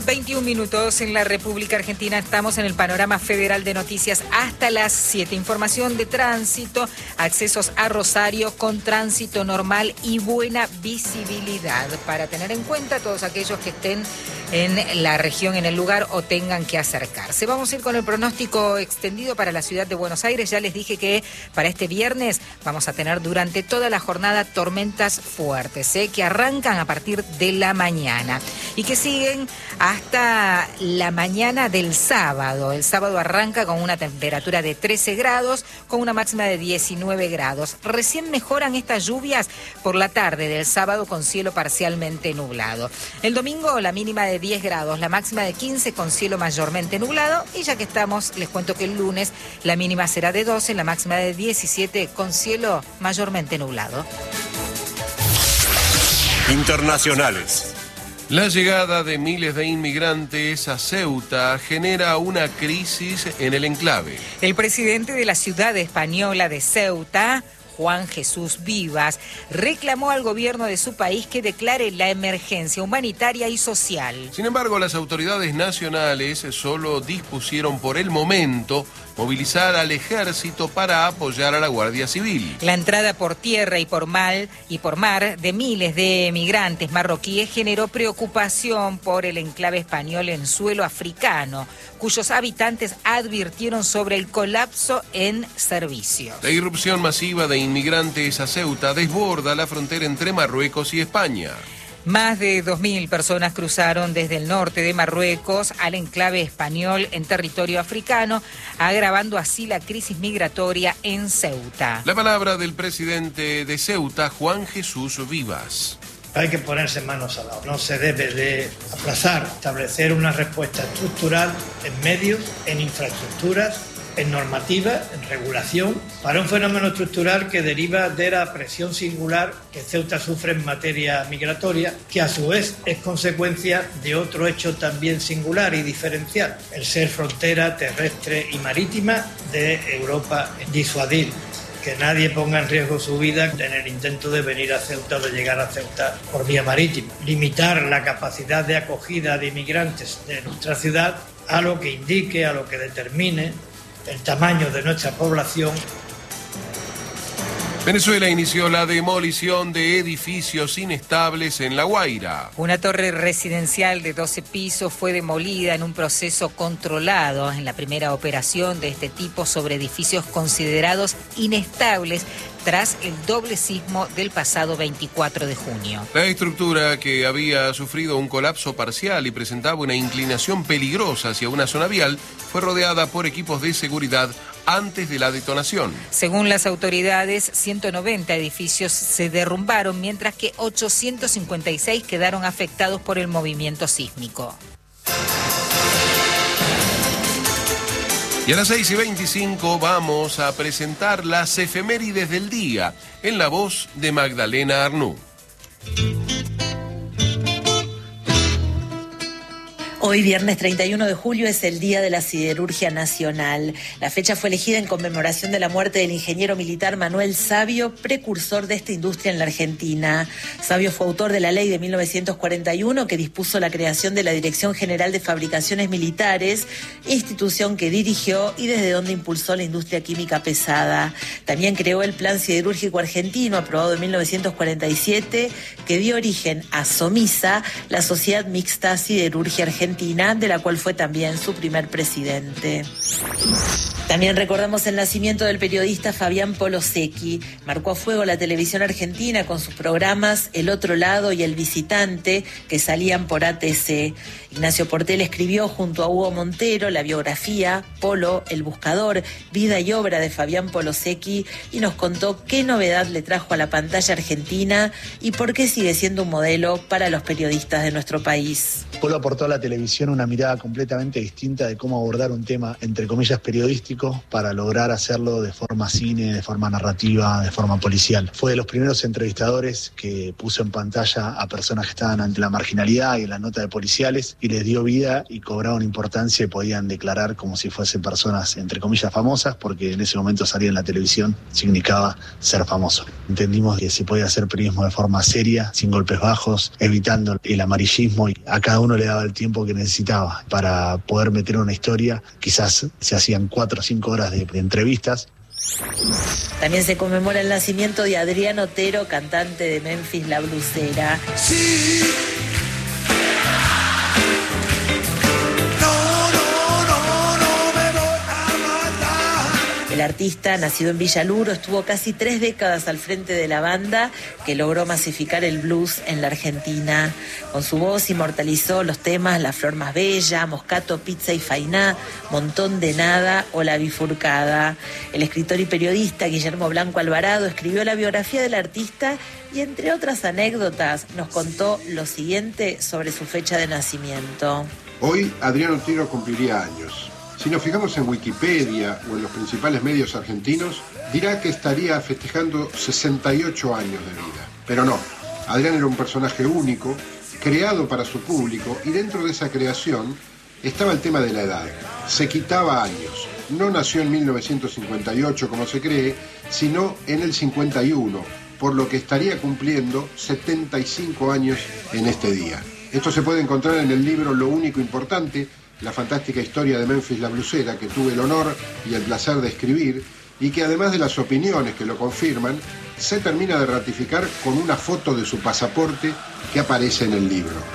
21 minutos en la República Argentina. Estamos en el panorama federal de noticias hasta las 7. Información de tránsito, accesos a Rosario con tránsito normal y buena visibilidad. Para tener en cuenta todos aquellos que estén en la región, en el lugar o tengan que acercarse. Vamos a ir con el pronóstico extendido para la ciudad de Buenos Aires. Ya les dije que para este viernes vamos a tener durante toda la jornada tormentas fuertes, que arrancan a partir de la mañana y que siguen hasta la mañana del sábado. El sábado arranca con una temperatura de 13 grados, con una máxima de 19 grados. Recién mejoran estas lluvias por la tarde del sábado con cielo parcialmente nublado. El domingo la mínima de 10 grados, la máxima de 15 con cielo mayormente nublado. Y ya que estamos, les cuento que el lunes la mínima será de 12, la máxima de 17 con cielo mayormente nublado. Internacionales. La llegada de miles de inmigrantes a Ceuta genera una crisis en el enclave. El presidente de la ciudad española de Ceuta, Juan Jesús Vivas, reclamó al gobierno de su país que declare la emergencia humanitaria y social. Sin embargo, las autoridades nacionales solo dispusieron por el momento movilizar al ejército para apoyar a la Guardia Civil. La entrada por tierra y por mar de miles de migrantes marroquíes generó preocupación por el enclave español en suelo africano, cuyos habitantes advirtieron sobre el colapso en servicios. La irrupción masiva de inmigrantes a Ceuta desborda la frontera entre Marruecos y España. Más de 2.000 personas cruzaron desde el norte de Marruecos al enclave español en territorio africano, agravando así la crisis migratoria en Ceuta. La palabra del presidente de Ceuta, Juan Jesús Vivas. Hay que ponerse manos a la obra. No se debe de aplazar, establecer una respuesta estructural en medios, en infraestructuras, en normativa, en regulación, para un fenómeno estructural que deriva de la presión singular que Ceuta sufre en materia migratoria, que a su vez es consecuencia de otro hecho también singular y diferencial, el ser frontera terrestre y marítima de Europa. Disuadir, que nadie ponga en riesgo su vida en el intento de venir a Ceuta o de llegar a Ceuta por vía marítima. Limitar la capacidad de acogida de inmigrantes de nuestra ciudad a lo que indique, a lo que determine el tamaño de nuestra población. Venezuela inició la demolición de edificios inestables en La Guaira. Una torre residencial de 12 pisos fue demolida en un proceso controlado en la primera operación de este tipo sobre edificios considerados inestables tras el doble sismo del pasado 24 de junio. La estructura, que había sufrido un colapso parcial y presentaba una inclinación peligrosa hacia una zona vial, fue rodeada por equipos de seguridad antes de la detonación. Según las autoridades, 190 edificios se derrumbaron, mientras que 856 quedaron afectados por el movimiento sísmico. Y a las 6:25 vamos a presentar las efemérides del día en la voz de Magdalena Arnú. Hoy, viernes 31 de julio, es el Día de la Siderurgia Nacional. La fecha fue elegida en conmemoración de la muerte del ingeniero militar Manuel Savio, precursor de esta industria en la Argentina. Savio fue autor de la ley de 1941 que dispuso la creación de la Dirección General de Fabricaciones Militares, institución que dirigió y desde donde impulsó la industria química pesada. También creó el Plan Siderúrgico Argentino, aprobado en 1947, que dio origen a SOMISA, la Sociedad Mixta Siderurgia Argentina, de la cual fue también su primer presidente. También recordamos el nacimiento del periodista Fabián Polosecchi. Marcó a fuego la televisión argentina con sus programas El Otro Lado y El Visitante, que salían por ATC. Ignacio Portel escribió junto a Hugo Montero la biografía Polo, el buscador, vida y obra de Fabián Polosecchi, y nos contó qué novedad le trajo a la pantalla argentina y por qué sigue siendo un modelo para los periodistas de nuestro país. Polo aportó a la televisión una mirada completamente distinta de cómo abordar un tema, entre comillas, periodístico, para lograr hacerlo de forma cine, de forma narrativa, de forma policial. Fue de los primeros entrevistadores que puso en pantalla a personas que estaban ante la marginalidad y en la nota de policiales, y les dio vida y cobraban importancia y podían declarar como si fuesen personas, entre comillas, famosas, porque en ese momento salir en la televisión significaba ser famoso. Entendimos que se podía hacer periodismo de forma seria, sin golpes bajos, evitando el amarillismo, y a cada uno le daba el tiempo que que necesitaba para poder meter una historia. Quizás se hacían 4 o 5 horas de entrevistas. También se conmemora el nacimiento de Adrián Otero, cantante de Memphis La Blusera. Sí. El artista, nacido en Villaluro, estuvo casi 3 décadas al frente de la banda que logró masificar el blues en la Argentina. Con su voz inmortalizó los temas La Flor Más Bella, Moscato, Pizza y Fainá, Montón de Nada o La Bifurcada. El escritor y periodista Guillermo Blanco Alvarado escribió la biografía del artista y, entre otras anécdotas, nos contó lo siguiente sobre su fecha de nacimiento. Hoy Adrián Otero cumpliría años. Si nos fijamos en Wikipedia o en los principales medios argentinos, dirá que estaría festejando 68 años de vida. Pero no, Adrián era un personaje único, creado para su público, y dentro de esa creación estaba el tema de la edad. Se quitaba años. No nació en 1958 como se cree, sino en el 51, por lo que estaría cumpliendo 75 años en este día. Esto se puede encontrar en el libro Lo Único Importante, la fantástica historia de Memphis La Blusera, que tuve el honor y el placer de escribir, y que además de las opiniones que lo confirman, se termina de ratificar con una foto de su pasaporte que aparece en el libro.